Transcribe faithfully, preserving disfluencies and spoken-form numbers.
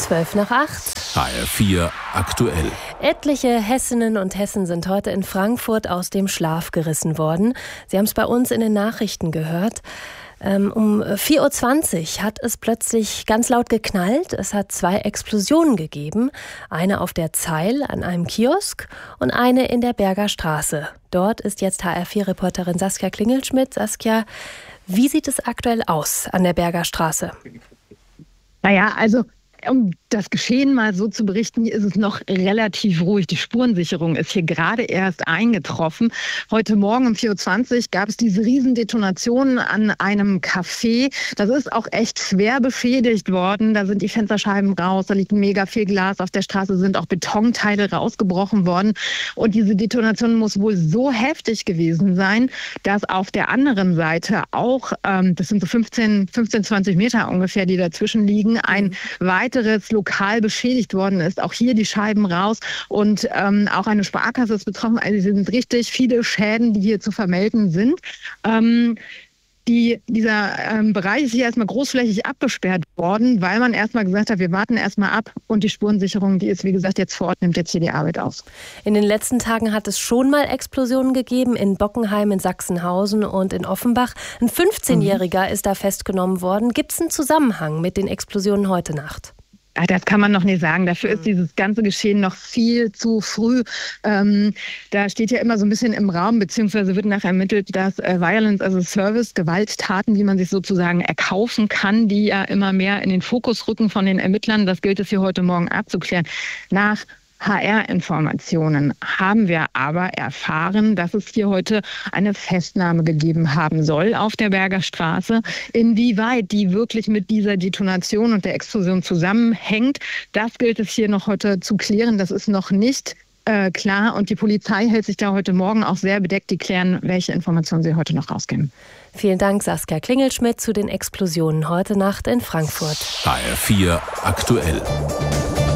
Zwölf nach acht. H R vier aktuell. Etliche Hessinnen und Hessen sind heute in Frankfurt aus dem Schlaf gerissen worden. Sie haben es bei uns in den Nachrichten gehört. Um vier Uhr zwanzig hat es plötzlich ganz laut geknallt. Es hat zwei Explosionen gegeben. Eine auf der Zeil an einem Kiosk und eine in der Berger Straße. Dort ist jetzt H R vier Reporterin Saskia Klingelschmidt. Saskia, wie sieht es aktuell aus an der Berger Straße? Naja, also um das Geschehen mal so zu berichten, hier ist es noch relativ ruhig. Die Spurensicherung ist hier gerade erst eingetroffen. Heute Morgen um vier Uhr zwanzig gab es diese Riesendetonation an einem Café. Das ist auch echt schwer beschädigt worden. Da sind die Fensterscheiben raus, da liegt mega viel Glas auf der Straße, sind auch Betonteile rausgebrochen worden. Und diese Detonation muss wohl so heftig gewesen sein, dass auf der anderen Seite auch, ähm, das sind so fünfzehn, zwanzig Meter ungefähr, die dazwischen liegen, ein weiteres Lokal beschädigt worden ist. Auch hier die Scheiben raus und ähm, auch eine Sparkasse ist betroffen. Also es sind richtig viele Schäden, die hier zu vermelden sind. Ähm, die, dieser ähm, Bereich ist hier erstmal großflächig abgesperrt worden, weil man erstmal gesagt hat, wir warten erstmal ab und die Spurensicherung, die ist wie gesagt jetzt vor Ort, nimmt jetzt hier die Arbeit auf. In den letzten Tagen hat es schon mal Explosionen gegeben in Bockenheim, in Sachsenhausen und in Offenbach. Ein fünfzehnjähriger mhm. ist da festgenommen worden. Gibt es einen Zusammenhang mit den Explosionen heute Nacht? Das kann man noch nicht sagen. Dafür ist dieses ganze Geschehen noch viel zu früh. Ähm, da steht ja immer so ein bisschen im Raum, beziehungsweise wird nachher ermittelt, dass äh, Violence as a Service, Gewalttaten, die man sich sozusagen erkaufen kann, die ja immer mehr in den Fokus rücken von den Ermittlern. Das gilt es hier heute Morgen abzuklären. Nach H R-Informationen haben wir aber erfahren, dass es hier heute eine Festnahme gegeben haben soll auf der Berger Straße. Inwieweit die wirklich mit dieser Detonation und der Explosion zusammenhängt, das gilt es hier noch heute zu klären. Das ist noch nicht äh, klar und die Polizei hält sich da heute Morgen auch sehr bedeckt. Die klären, welche Informationen sie heute noch rausgeben. Vielen Dank, Saskia Klingelschmidt, zu den Explosionen heute Nacht in Frankfurt. H R vier aktuell.